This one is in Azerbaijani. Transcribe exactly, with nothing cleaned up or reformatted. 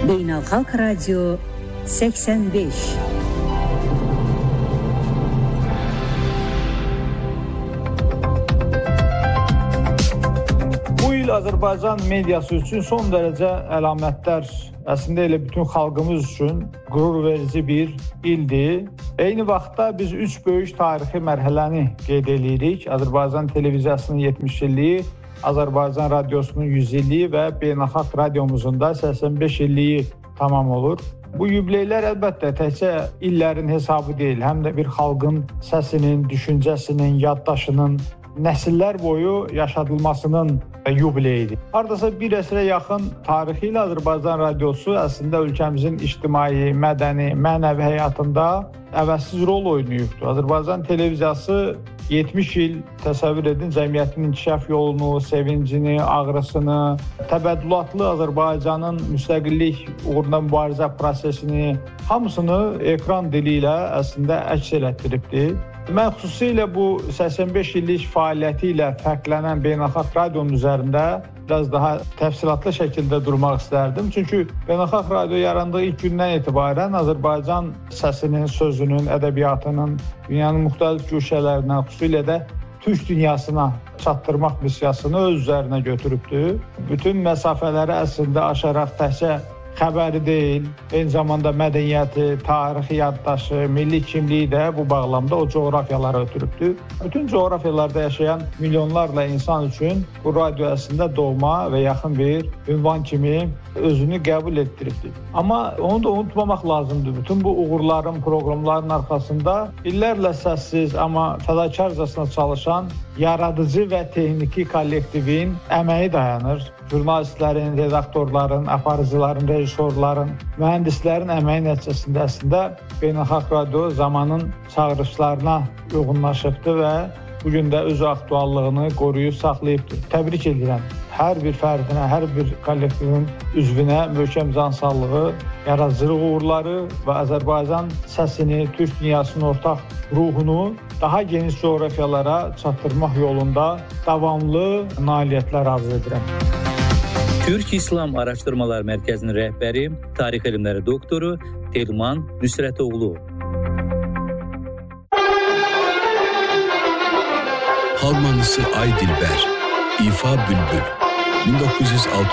Beynəlxalq Radio səksən beş. Bu il Azərbaycan mediası üçün son dərəcə əlamətlər, əslində elə bütün xalqımız üçün qürur verici bir ildir. Eyni vaxtda biz üç böyük tarixi mərhələni qeyd edirik. Azərbaycan televiziyasının yetmiş illiyi, Azərbaycan radiosunun yüz illiyi və beynəlxalq radiomuzun da səksən beş illiyi tamam olur. Bu yubileylər əlbəttə təkcə illərin hesabı deyil, həm də bir xalqın səsinin, düşüncəsinin, yaddaşının nəsillər boyu yaşadılmasının yubileyidir. Hardasa bir əsrə yaxın tarixi ilə Azərbaycan radiosu əslində ölkəmizin ictimai, mədəni, mənəvi həyatında əvəzsiz rol oynayıbdır. Azərbaycan televiziyası yetmiş il təsəvvür edin, cəmiyyətin inkişaf yolunu, sevincini, ağrısını, təbəddülatlı Azərbaycanın müstəqillik uğruna mübarizə prosesini, hamısını ekran dili ilə əslində əks elətdiribdir. Mən xüsusilə bu səksən beş illik fəaliyyəti ilə fərqlənən beynəlxalq radionun üzərində biraz daha təfsilatlı şəkildə durmaq istərdim. Çünki beynəlxalq radio yarandığı ilk gündən etibarən Azərbaycan səsinin, sözünün, ədəbiyyatının dünyanın müxtəlif güşələrinə, xüsusilə də Türk dünyasına çatdırmaq missiyasını öz üzərinə götürübdür. Bütün məsafələri əslində aşaraq təkcə xəbəri deyil, eyni zamanda mədəniyyəti, tarixi yaddaşı, milli kimliyi də bu bağlamda o coğrafiyalara ötürübdür. Bütün coğrafiyalarda yaşayan milyonlarla insan üçün bu radio əslində doğma və yaxın bir ünvan kimi özünü qəbul etdiribdir. Amma onu da unutmamaq lazımdır. Bütün bu uğurların, proqramların arxasında illərlə səssiz, amma fədakarcasına çalışan yaradıcı və texniki kollektivin əməyi dayanır. Jurnalistlərin, redaktorların, aparıcıların, rejissorların, mühəndislərin əməyi nəticəsində əslində beynəlxalq radio zamanın çağırışlarına uyğunlaşıbdır və bugün də öz aktuallığını qoruyub saxlayıbdır. Təbrik edirəm hər bir fərdinə, hər bir kollektivin üzvünə möhkəm can sağlığı, yaradıcılıq uğurları və Azərbaycan səsini, Türk dünyasının ortaq ruhunu daha geniş coğrafiyalara çatdırmaq yolunda davamlı nailiyyətlər arzu edirəm. Türk İslam Araşdırmalar Mərkəzinin rəhbəri, tarix elmləri doktoru Telman Nüsrətoğlu. Harmanlısı Ay Dilber, İfa Bülbül, bin dokuz yüz altı